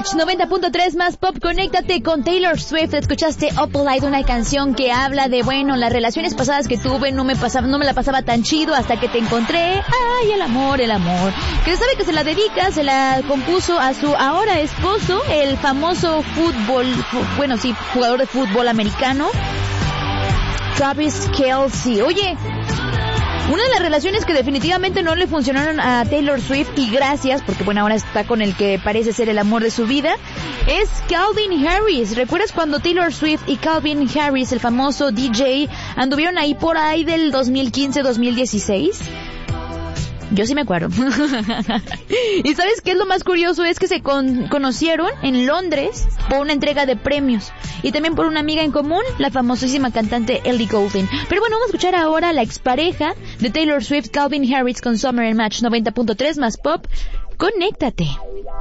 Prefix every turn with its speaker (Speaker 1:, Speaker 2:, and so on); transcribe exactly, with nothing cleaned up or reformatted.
Speaker 1: Match noventa punto tres más pop, conéctate con Taylor Swift. Escuchaste Opal Light, una canción que habla de, bueno, las relaciones pasadas que tuve, no me pasaba, no me la pasaba tan chido hasta que te encontré. Ay, el amor, el amor. Que sabe que se la dedica, se la compuso a su ahora esposo, el famoso fútbol, bueno, sí, jugador de fútbol americano, Travis Kelce. Oye, una de las relaciones que definitivamente no le funcionaron a Taylor Swift, y gracias, porque bueno, ahora está con el que parece ser el amor de su vida, es Calvin Harris. ¿Recuerdas cuando Taylor Swift y Calvin Harris, el famoso D J, anduvieron ahí por ahí del dos mil quince dos mil dieciséis? Yo sí me acuerdo. ¿Y sabes qué es lo más curioso? Es que se con- conocieron en Londres por una entrega de premios. Y también por una amiga en común, la famosísima cantante Ellie Goulding. Pero bueno, vamos a escuchar ahora a la expareja de Taylor Swift, Calvin Harris, con Summer en Match noventa punto tres más pop. Conéctate.